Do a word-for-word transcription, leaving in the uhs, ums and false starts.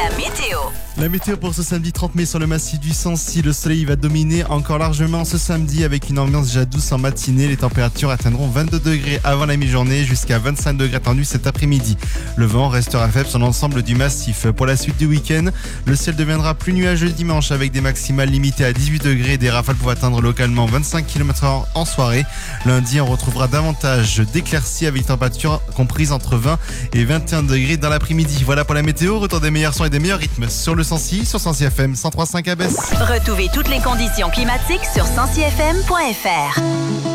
la météo. La météo pour ce samedi trente mai sur le massif du Sancy. Le soleil va dominer encore largement ce samedi avec une ambiance déjà douce en matinée. Les températures atteindront vingt-deux degrés avant la mi-journée jusqu'à vingt-cinq degrés attendus cet après-midi. Le vent restera faible sur l'ensemble du massif. Pour la suite du week-end, le ciel deviendra plus nuageux dimanche avec des maximales limitées à dix-huit degrés et des rafales pouvant atteindre localement vingt-cinq kilomètres heure en soirée. Lundi, on retrouvera davantage d'éclaircies avec des températures comprises entre vingt et vingt et un degrés dans l'après-midi. Voilà pour la météo. Retour des meilleurs sons et des meilleurs rythmes sur le Sancy, sur Sancy F M cent trois virgule cinq à Besse. Retrouvez toutes les conditions climatiques sur sancy f m point f r.